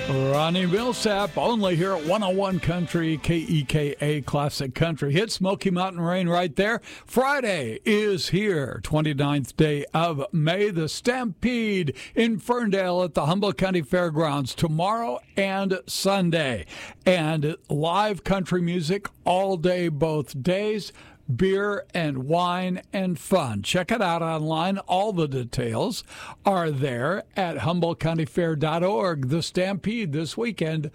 Ronnie Millsap, only here at 101 Country, KEKA Classic Country. Hit Smoky Mountain Rain right there. Friday is here, 29th day of May. The Stampede in Ferndale at the Humboldt County Fairgrounds tomorrow and Sunday. And live country music all day, both days. Beer and wine and fun. Check it out online. All the details are there at HumboldtCountyFair.org. The Stampede this weekend,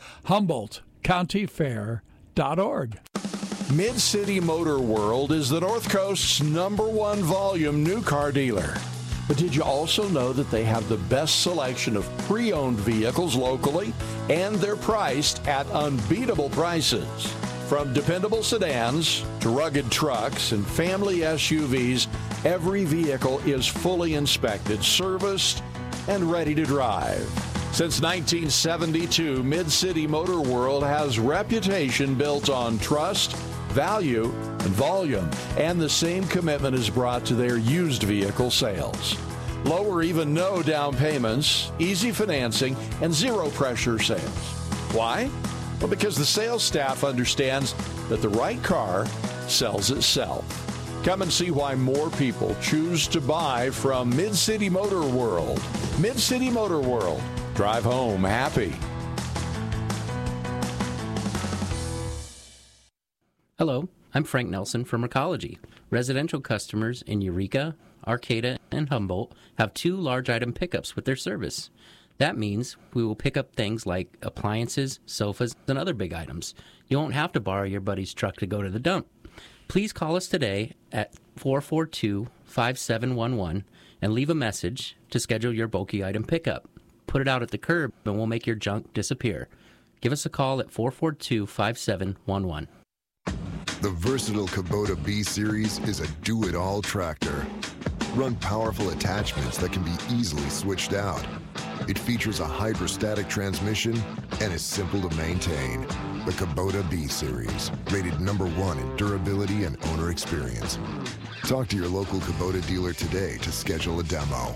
HumboldtCountyFair.org. Mid-City Motor World is the North Coast's #1 volume new car dealer. But did you also know that they have the best selection of pre-owned vehicles locally, and they're priced at unbeatable prices? From dependable sedans to rugged trucks and family SUVs, every vehicle is fully inspected, serviced, and ready to drive. Since 1972, Mid-City Motor World has reputation built on trust, value, and volume, and the same commitment is brought to their used vehicle sales. Low or even no down payments, easy financing, and zero pressure sales. Why? Well, because the sales staff understands that the right car sells itself. Come and see why more people choose to buy from Mid-City Motor World. Mid-City Motor World. Drive home happy. Hello, I'm Frank Nelson from Recology. Residential customers in Eureka, Arcata, and Humboldt have 2 large item pickups with their service. That means we will pick up things like appliances, sofas, and other big items. You won't have to borrow your buddy's truck to go to the dump. Please call us today at 442-5711 and leave a message to schedule your bulky item pickup. Put it out at the curb and we'll make your junk disappear. Give us a call at 442-5711. The versatile Kubota B-Series is a do-it-all tractor. Run powerful attachments that can be easily switched out. It features a hydrostatic transmission and is simple to maintain. The Kubota B-Series, rated #1 in durability and owner experience. Talk to your local Kubota dealer today to schedule a demo.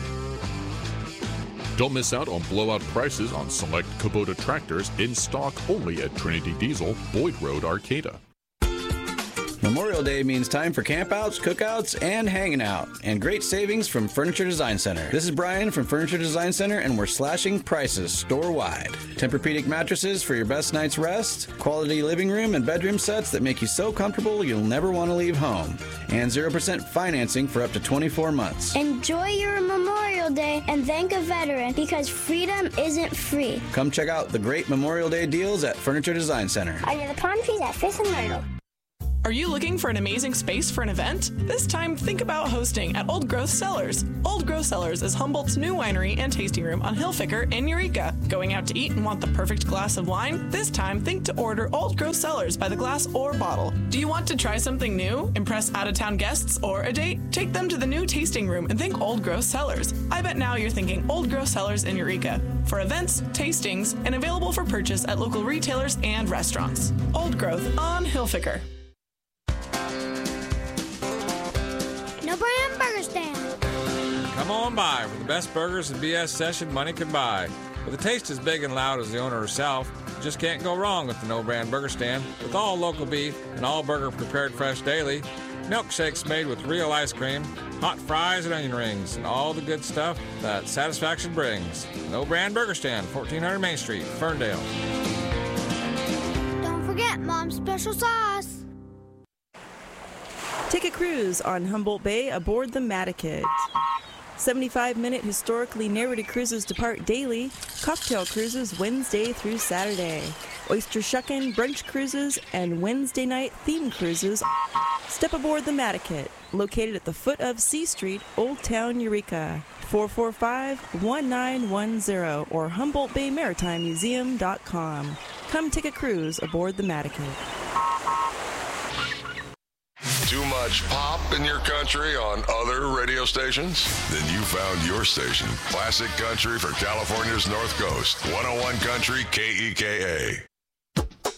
Don't miss out on blowout prices on select Kubota tractors in stock only at Trinity Diesel, Boyd Road, Arcata. Memorial Day means time for campouts, cookouts, and hanging out, and great savings from Furniture Design Center. This is Brian from Furniture Design Center, and we're slashing prices store-wide. Tempur-Pedic mattresses for your best night's rest, quality living room and bedroom sets that make you so comfortable you'll never want to leave home, and 0% financing for up to 24 months. Enjoy your Memorial Day and thank a veteran, because freedom isn't free. Come check out the great Memorial Day deals at Furniture Design Center. Under the palm trees at Fifth and Myrtle. Are you looking for an amazing space for an event? This time, think about hosting at Old Growth Cellars. Old Growth Cellars is Humboldt's new winery and tasting room on Hillficker in Eureka. Going out to eat and want the perfect glass of wine? This time, think to order Old Growth Cellars by the glass or bottle. Do you want to try something new? Impress out-of-town guests or a date? Take them to the new tasting room and think Old Growth Cellars. I bet now you're thinking Old Growth Cellars in Eureka. For events, tastings, and available for purchase at local retailers and restaurants. Old Growth on Hillficker. No Brand Burger Stand. Come on by for the best burgers and BS session money can buy. With a taste as big and loud as the owner herself, you just can't go wrong with the No Brand Burger Stand. With all local beef and all burger prepared fresh daily, milkshakes made with real ice cream, hot fries and onion rings, and all the good stuff that satisfaction brings. No Brand Burger Stand, 1400 Main Street, Ferndale. Don't forget Mom's special sauce. Take a cruise on Humboldt Bay aboard the Mattakit. 75-minute historically narrated cruises depart daily, cocktail cruises Wednesday through Saturday, oyster shuckin', brunch cruises, and Wednesday night theme cruises. Step aboard the Mattakit, located at the foot of C Street, Old Town, Eureka. 445-1910 or HumboldtBayMaritimeMuseum.com. Come take a cruise aboard the Mattakit. Too much pop in your country on other radio stations? Then you found your station. Classic Country for California's North Coast. 101 Country KEKA.